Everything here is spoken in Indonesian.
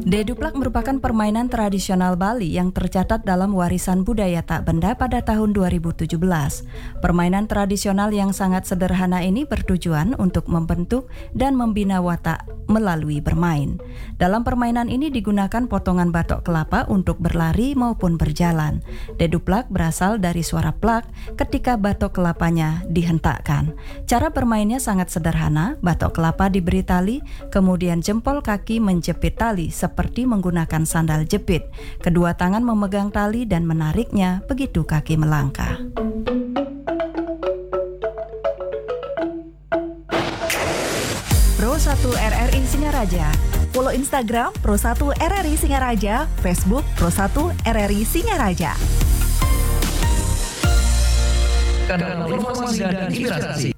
Deduplak merupakan permainan tradisional Bali yang tercatat dalam warisan budaya tak benda pada tahun 2017. Permainan tradisional yang sangat sederhana ini bertujuan untuk membentuk dan membina watak melalui bermain. Dalam permainan ini digunakan potongan batok kelapa untuk berlari maupun berjalan. Deduplak berasal dari suara plak ketika batok kelapanya dihentakkan. Cara bermainnya sangat sederhana, batok kelapa diberi tali, kemudian jempol kaki menjepit tali seperti menggunakan sandal jepit. Kedua tangan memegang tali dan menariknya begitu kaki melangkah. Pro1 RRI Singaraja. Follow Instagram Pro1 RRI Singaraja, Facebook Pro1 RRI Singaraja. Kanal informasi dan inspirasi.